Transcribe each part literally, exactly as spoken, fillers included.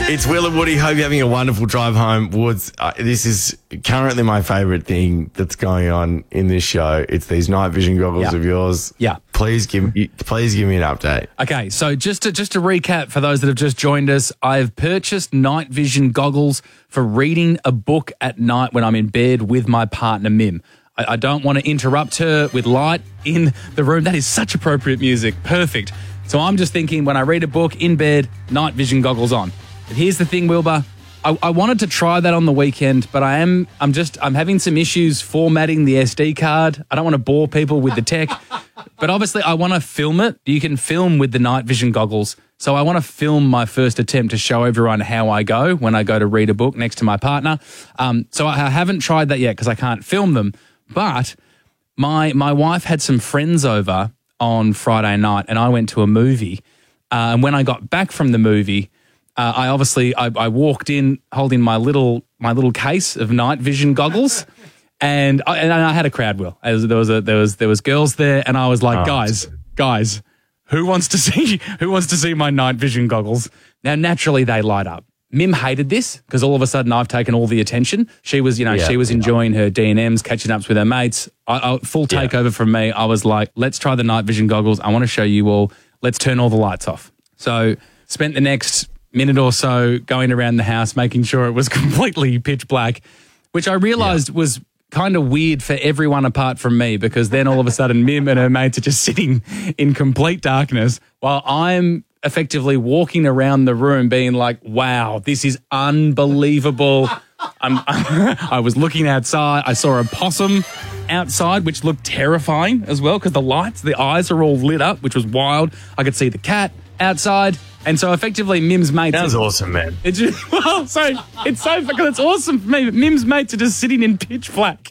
It's Will and Woody. Hope you're having a wonderful drive home. Woods, uh, this is currently my favourite thing that's going on in this show. It's these night vision goggles Yeah. of yours. Yeah. Please give me, please give me an update. Okay, so just to just to recap for those that have just joined us, I've purchased night vision goggles for reading a book at night when I'm in bed with my partner Mim. I, I don't want to interrupt her with light in the room. That is such appropriate music. Perfect. So I'm just thinking when I read a book in bed, night vision goggles on. But here's the thing, Wilbur. I, I wanted to try that on the weekend, but I am I'm just I'm having some issues formatting the S D card. I don't want to bore people with the tech. But obviously I want to film it. You can film with the night vision goggles. So I want to film my first attempt to show everyone how I go when I go to read a book next to my partner. Um, so I haven't tried that yet because I can't film them. But my my wife had some friends over on Friday night and I went to a movie. Uh, and when I got back from the movie, uh, I obviously I, I walked in holding my little my little case of night vision goggles. And I, and I had a crowd, Will. As there was a, there was there was girls there, and I was like, Oh, guys, guys, who wants to see who wants to see my night vision goggles? Now, naturally, they light up. Mim hated this because all of a sudden I've taken all the attention. She was, you know, Yeah, she was yeah. enjoying her D and M's, catching ups with her mates. I, I, full Yeah. takeover from me. I was like, let's try the night vision goggles. I want to show you all. Let's turn all the lights off. So spent the next minute or so going around the house, making sure it was completely pitch black, which I realised was kind of weird for everyone apart from me because then all of a sudden Mim and her mates are just sitting in complete darkness while I'm effectively walking around the room being like, wow, this is unbelievable. I'm, I was looking outside. I saw a possum outside, which looked terrifying as well because the lights, the eyes are all lit up, which was wild. I could see the cat outside. And so effectively Mim's mates... Sounds awesome, man. It's just, well, so it's so because it's awesome for me. But Mim's mates are just sitting in pitch black.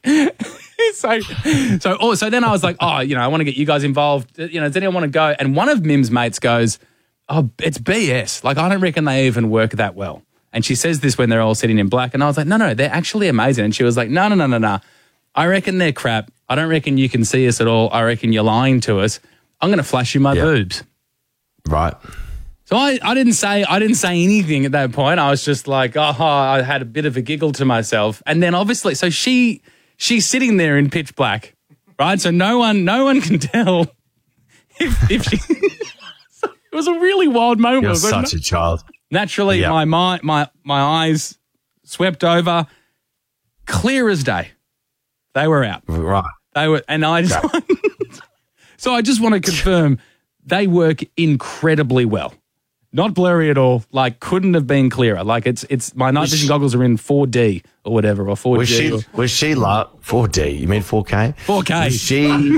so, so, oh, so then I was like, oh, you know, I want to get you guys involved. You know, does anyone want to go? And one of Mim's mates goes, oh, it's B S. Like, I don't reckon they even work that well. And she says this when they're all sitting in black. And I was like, no, no, they're actually amazing. And she was like, no, no, no, no, no. I reckon they're crap. I don't reckon you can see us at all. I reckon you're lying to us. I'm going to flash you my Yeah. boobs. Right. So I, I didn't say I didn't say anything at that point. I was just like, oh, I had a bit of a giggle to myself. And then obviously, so she she's sitting there in pitch black, right? So no one no one can tell if, if she. So it was a really wild moment. You're wasn't it? such a child. Naturally, Yeah. my, my my my eyes swept over, clear as day. They were out. Right. They were, and I just. So I just want to confirm they work incredibly well. Not blurry at all. Like, couldn't have been clearer. Like, it's it's my night Was vision she- goggles are in four D or whatever, or four G. Was she, or was she la- four D? You mean four K? four K. Was she,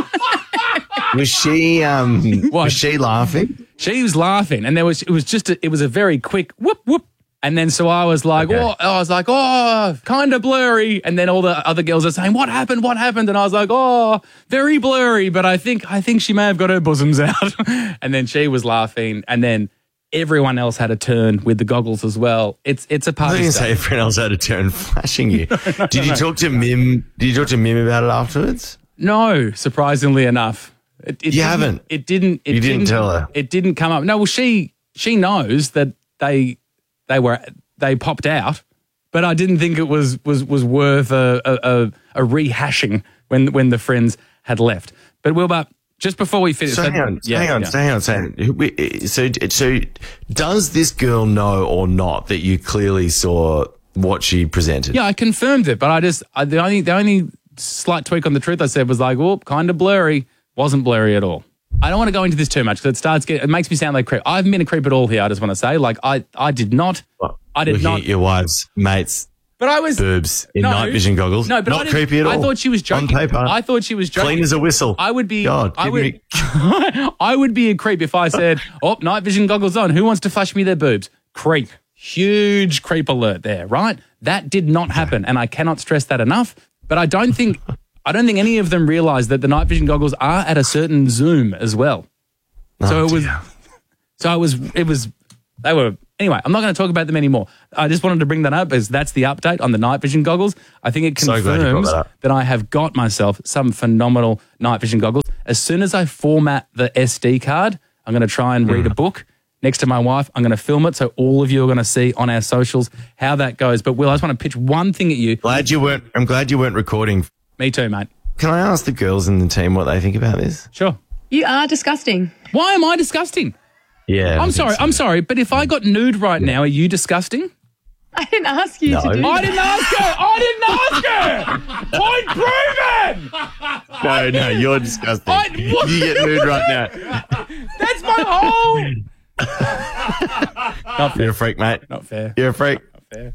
was she, um, What? was she laughing? She was laughing, and there was it was just a, it was a very quick whoop whoop, and then so I was like, Okay. oh, I was like, oh, kind of blurry, and then all the other girls are saying, what happened, what happened, and I was like, oh, very blurry, but I think I think she may have got her bosoms out, and then she was laughing, and then everyone else had a turn with the goggles as well. It's it's a I was party. going to stuff. say everyone else had a turn flashing you. Did you talk to Mim? Did you talk to Mim about it afterwards? No, surprisingly enough. It, it You didn't- haven't? It didn't. It You didn't tell her? It didn't come up. No, well, she she knows that they they were they popped out, but I didn't think it was was was worth a a, a, a rehashing when when the friends had left. But Wilbur, just before we finish, So hang on, yeah, hang on, yeah. so hang on, so hang on. We- So, so does this girl know or not that you clearly saw what she presented? Yeah, I confirmed it, but I just I, the only the only slight tweak on the truth I said was like, oh, kind of blurry. Wasn't blurry at all. I don't want to go into this too much because it starts getting, it makes me sound like a creep. I haven't been a creep at all here. I just want to say, like, I, I did not, Well, I did looking not, at your wife's mates' but I was boobs in no, night vision goggles. No, but I not didn't- creepy at all. I thought she was joking. On paper, I thought she was joking. clean as a whistle. I would be, God, I give would, me- I would be a creep if I said, oh, night vision goggles on. Who wants to flash me their boobs? Creep. Huge creep alert there, right? That did not happen, and I cannot stress that enough. But I don't think, I don't think any of them realised that the night vision goggles are at a certain zoom as well. So Oh, it was, dear. so it was, it was, they were, anyway, I'm not going to talk about them anymore. I just wanted to bring that up as that's the update on the night vision goggles. I think it So glad you brought confirms that up. that I have got myself some phenomenal night vision goggles. As soon as I format the S D card, I'm going to try and read a book next to my wife. I'm going to film it so all of you are going to see on our socials how that goes. But Will, I just want to pitch one thing at you. Glad you weren't. I'm glad you weren't recording. Me too, mate. Can I ask the girls in the team what they think about this? Sure. You are disgusting. Why am I disgusting? Yeah. I'm sorry. I'm sorry. But if I got nude right yeah. now, are you disgusting? I didn't ask you no. to do I that. didn't ask her. I didn't ask her. Point proven. No, no, you're disgusting. I, you get nude right now. That's my whole. Not fair. You're a freak, mate. Not fair. You're a freak. Not fair.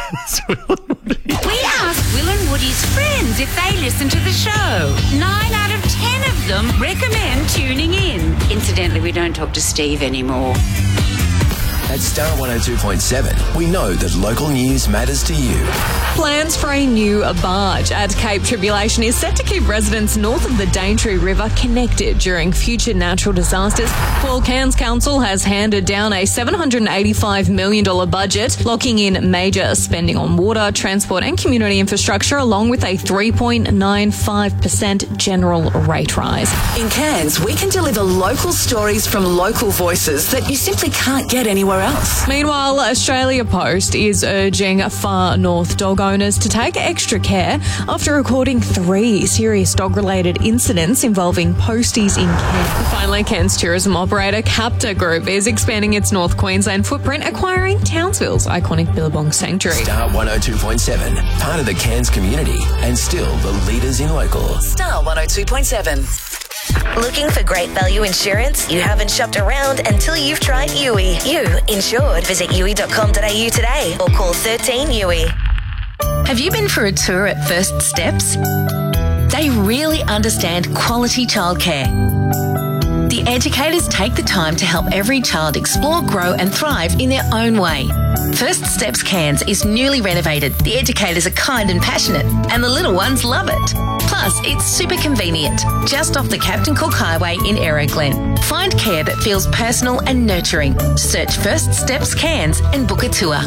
We asked Will and Woody's friends if they listen to the show. Nine out of ten of them recommend tuning in. Incidentally, we don't talk to Steve anymore. At Star one oh two point seven, we know that local news matters to you. Plans for a new barge at Cape Tribulation is set to keep residents north of the Daintree River connected during future natural disasters. Well, Cairns Council has handed down a seven hundred eighty-five million dollars budget, locking in major spending on water, transport and community infrastructure, along with a three point nine five percent general rate rise. In Cairns, we can deliver local stories from local voices that you simply can't get anywhere else. Meanwhile, Australia Post is urging far north dog owners to take extra care after recording three serious dog-related incidents involving posties in Cairns. Finally, Cairns tourism operator Capta Group is expanding its North Queensland footprint, acquiring Townsville's iconic Billabong Sanctuary. Star one oh two point seven, part of the Cairns community and still the leaders in local. Star one oh two point seven. Looking for great value insurance? You haven't shopped around until you've tried U I. You insured. Visit U I dot com dot a u today or call thirteen U I. Have you been for a tour at First Steps? They really understand quality childcare. The educators take the time to help every child explore, grow and thrive in their own way. First Steps Cairns is newly renovated. The educators are kind and passionate and the little ones love it. Plus, it's super convenient, just off the Captain Cook Highway in Aeroglen. Find care that feels personal and nurturing. Search First Steps Cairns and book a tour.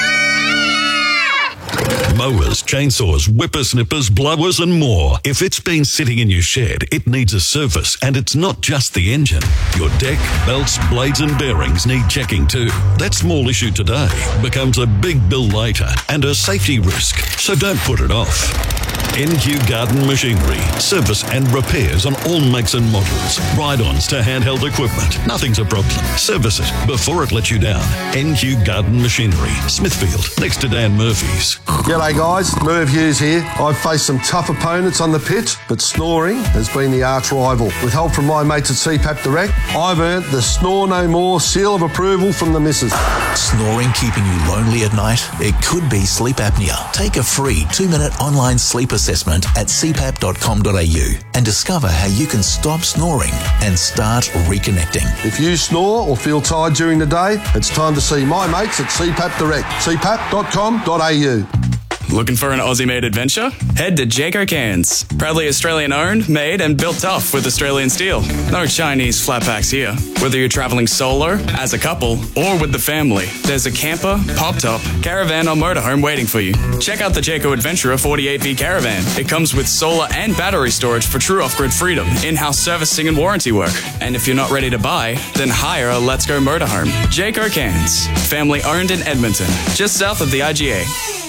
Mowers, chainsaws, whippersnippers, blowers and more. If it's been sitting in your shed, it needs a service, and it's not just the engine. Your deck, belts, blades and bearings need checking too. That small issue today becomes a big bill later and a safety risk, so don't put it off. N Q Garden Machinery. Service and repairs on all makes and models. Ride-ons to handheld equipment. Nothing's a problem. Service it before it lets you down. N Q Garden Machinery. Smithfield, next to Dan Murphy's. G'day guys, Merv Hughes here. I've faced some tough opponents on the pitch, but snoring has been the arch rival. With help from my mates at C PAP Direct, I've earned the Snore No More seal of approval from the missus. Snoring keeping you lonely at night? It could be sleep apnea. Take a free two-minute online sleep assessment at c pap dot com dot a u and discover how you can stop snoring and start reconnecting. If you snore or feel tired during the day, it's time to see my mates at C PAP Direct. c pap dot com dot a u. Looking for an Aussie-made adventure? Head to Jayco Cairns. Proudly Australian-owned, made and built tough with Australian steel. No Chinese flat packs here. Whether you're travelling solo, as a couple, or with the family, there's a camper, pop-top, caravan or motorhome waiting for you. Check out the Jayco Adventurer forty-eight V Caravan. It comes with solar and battery storage for true off-grid freedom, in-house servicing and warranty work. And if you're not ready to buy, then hire a Let's Go motorhome. Jayco Cairns. Family-owned in Edmonton, just south of the I G A.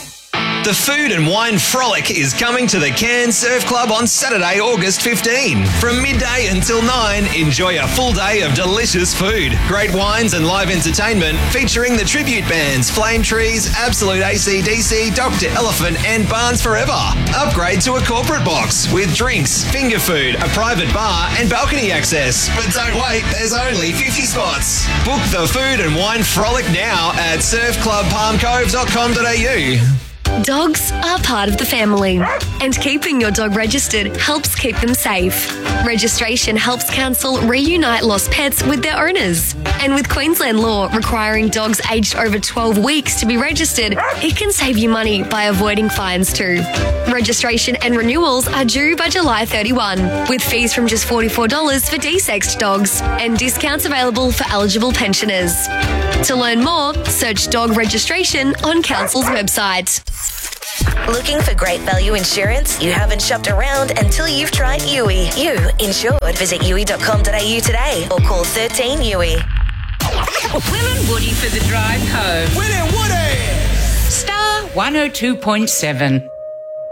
The Food and Wine Frolic is coming to the Cairns Surf Club on Saturday, August fifteenth. From midday until nine, enjoy a full day of delicious food, great wines and live entertainment featuring the tribute bands Flame Trees, Absolute A C D C, Doctor Elephant and Barns Forever. Upgrade to a corporate box with drinks, finger food, a private bar and balcony access. But don't wait, there's only fifty spots. Book the Food and Wine Frolic now at surf club palm cove dot com dot a u. Dogs are part of the family, and keeping your dog registered helps keep them safe. Registration helps council reunite lost pets with their owners. And with Queensland law requiring dogs aged over twelve weeks to be registered, it can save you money by avoiding fines too. Registration and renewals are due by July thirty-first, with fees from just forty-four dollars for desexed dogs and discounts available for eligible pensioners. To learn more, search dog registration on Council's website. Looking for great value insurance? You haven't shopped around until you've tried U I. You insured. Visit U I dot com dot a u today or call thirteen U I. Will and Woody for the drive home. Will and Woody! Star one oh two point seven.